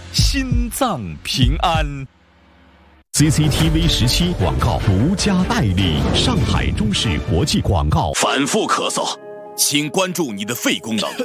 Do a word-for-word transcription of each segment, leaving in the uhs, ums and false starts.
心脏平安。 C C T V 十七广告独家代理，上海中视国际广告。 反复咳嗽，请关注你的肺功能。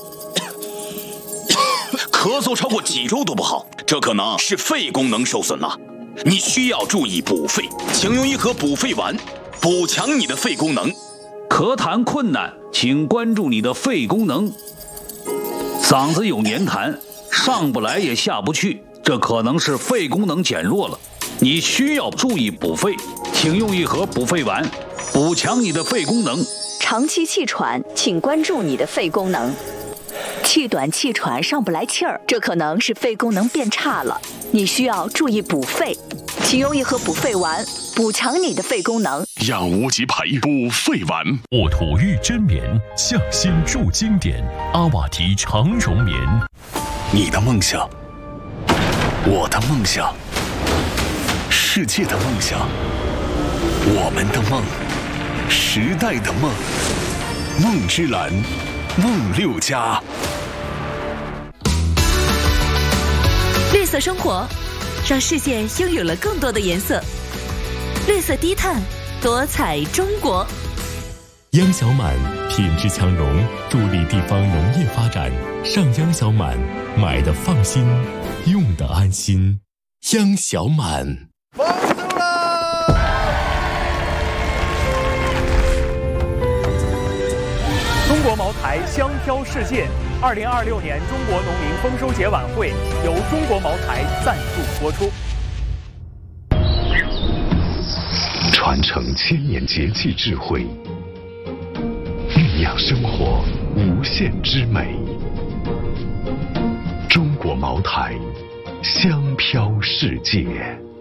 咳嗽超过几周都不好，这可能是肺功能受损了。你需要注意补肺，请用一盒补肺丸，补强你的肺功能。 咳痰困难，请关注你的肺功能。嗓子有黏痰，上不来也下不去，这可能是肺功能减弱了。你需要注意补肺，请用一盒补肺丸，补强你的肺功能。 长期气喘，请关注你的肺功能。气短气喘上不来气儿，这可能是肺功能变差了，你需要注意补肺，请用一盒补肺丸，补强你的肺功能。 养无极培补肺丸， 沃土玉真棉，向心铸经典，阿瓦提长绒棉。 你的梦想，我的梦想，世界的梦想，我们的梦，时代的梦，梦之蓝，梦六家。 绿色生活，让世界拥有了更多的颜色。绿色低碳，多彩中国。 央小满品质强融，助力地方农业发展。上央小满，买的放心，用的安心。央小满。 放松了。中国茅台香飘世界，二零二六年中国农民丰收节晚会由中国茅台赞助播出。 传承千年节气智慧，酝酿生活无限之美。中国茅台，香飘世界。